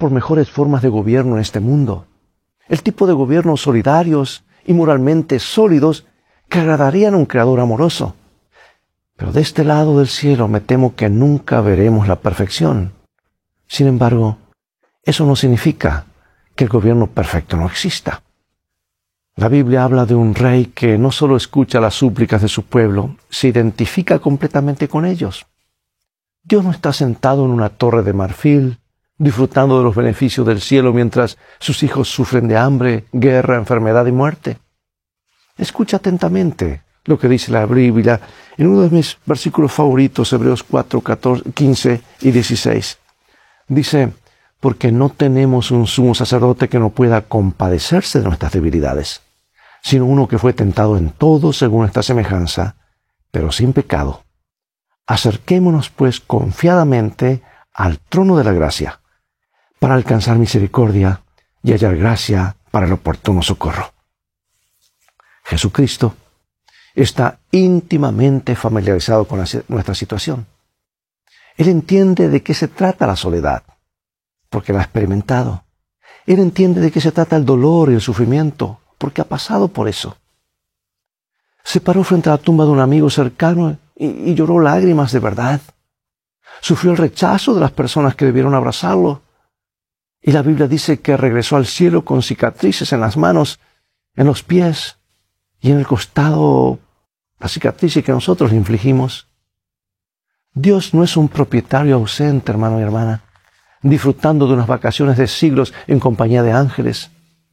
por mejores formas de gobierno en este mundo. El tipo de gobiernos solidarios y moralmente sólidos que agradarían a un Creador amoroso. Pero de este lado del cielo me temo que nunca veremos la perfección. Sin embargo, eso no significa que el gobierno perfecto no exista. La Biblia habla de un rey que no solo escucha las súplicas de su pueblo, se identifica completamente con ellos. Dios no está sentado en una torre de marfil, disfrutando de los beneficios del cielo mientras sus hijos sufren de hambre, guerra, enfermedad y muerte. Escucha atentamente lo que dice la Biblia en uno de mis versículos favoritos, Hebreos 4, 15 y 16. Dice: porque no tenemos un sumo sacerdote que no pueda compadecerse de nuestras debilidades, sino uno que fue tentado en todo según nuestra semejanza, pero sin pecado. Acerquémonos pues confiadamente al trono de la gracia, para alcanzar misericordia y hallar gracia para el oportuno socorro. Jesucristo está íntimamente familiarizado con nuestra situación. Él entiende de qué se trata la soledad, porque la ha experimentado. Él entiende de qué se trata el dolor y el sufrimiento, porque ha pasado por eso. Se paró frente a la tumba de un amigo cercano y lloró lágrimas de verdad. Sufrió el rechazo de las personas que debieron abrazarlo. Y la Biblia dice que regresó al cielo con cicatrices en las manos, en los pies y en el costado, las cicatrices que nosotros le infligimos. Dios no es un propietario ausente, hermano y hermana, disfrutando de unas vacaciones de siglos en compañía de ángeles.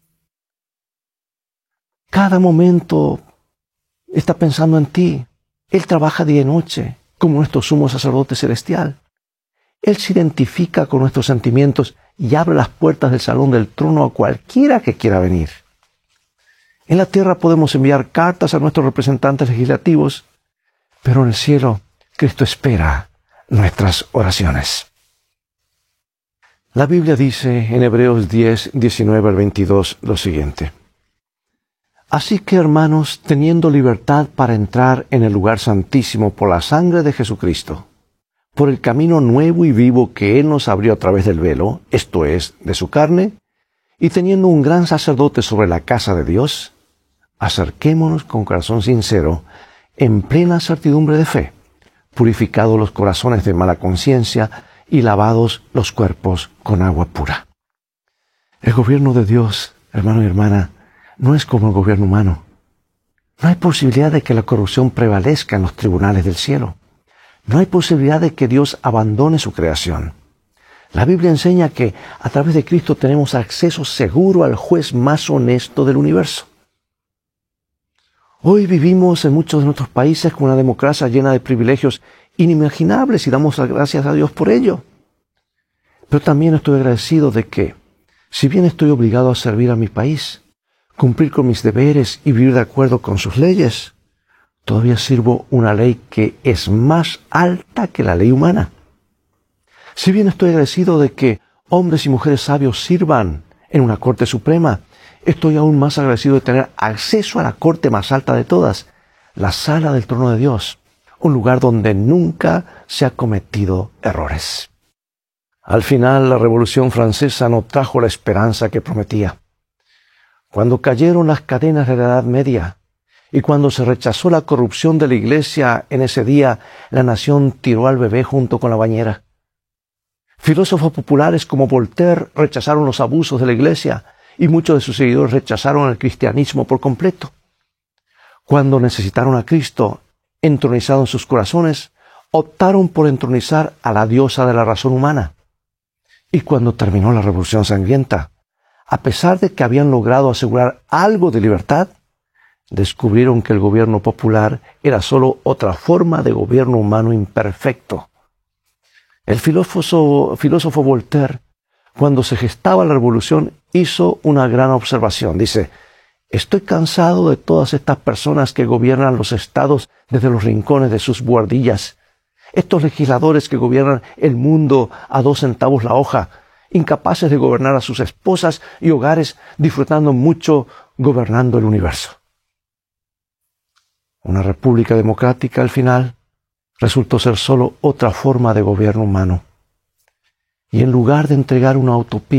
Cada momento está pensando en ti. Él trabaja día y noche como nuestro sumo sacerdote celestial. Él se identifica con nuestros sentimientos y abre las puertas del salón del trono a cualquiera que quiera venir. En la tierra podemos enviar cartas a nuestros representantes legislativos, pero en el cielo Cristo espera nuestras oraciones. La Biblia dice en Hebreos 10, 19 al 22 lo siguiente: así que, hermanos, teniendo libertad para entrar en el lugar santísimo por la sangre de Jesucristo, por el camino nuevo y vivo que Él nos abrió a través del velo, esto es, de su carne, y teniendo un gran sacerdote sobre la casa de Dios, acerquémonos con corazón sincero, en plena certidumbre de fe, purificados los corazones de mala conciencia y lavados los cuerpos con agua pura. El gobierno de Dios, hermano y hermana, no es como el gobierno humano. No hay posibilidad de que la corrupción prevalezca en los tribunales del cielo. No hay posibilidad de que Dios abandone su creación. La Biblia enseña que a través de Cristo tenemos acceso seguro al juez más honesto del universo. Hoy vivimos en muchos de nuestros países con una democracia llena de privilegios inimaginables y damos gracias a Dios por ello. Pero también estoy agradecido de que, si bien estoy obligado a servir a mi país, cumplir con mis deberes y vivir de acuerdo con sus leyes, todavía sirvo una ley que es más alta que la ley humana. Si bien estoy agradecido de que hombres y mujeres sabios sirvan en una corte suprema, estoy aún más agradecido de tener acceso a la corte más alta de todas, la sala del trono de Dios, un lugar donde nunca se ha cometido errores. Al final, la Revolución Francesa no trajo la esperanza que prometía. Cuando cayeron las cadenas de la Edad Media y cuando se rechazó la corrupción de la Iglesia en ese día, la nación tiró al bebé junto con la bañera. Filósofos populares como Voltaire rechazaron los abusos de la Iglesia y muchos de sus seguidores rechazaron el cristianismo por completo. Cuando necesitaron a Cristo entronizado en sus corazones, optaron por entronizar a la diosa de la razón humana. Y cuando terminó la Revolución Sangrienta, a pesar de que habían logrado asegurar algo de libertad, descubrieron que el gobierno popular era solo otra forma de gobierno humano imperfecto. El filósofo Voltaire, cuando se gestaba la revolución, hizo una gran observación. Dice: estoy cansado de todas estas personas que gobiernan los estados desde los rincones de sus buhardillas. Estos legisladores que gobiernan el mundo a 2 centavos la hoja, incapaces de gobernar a sus esposas y hogares, disfrutando mucho gobernando el universo. Una república democrática, al final, resultó ser solo otra forma de gobierno humano. Y en lugar de entregar una utopía,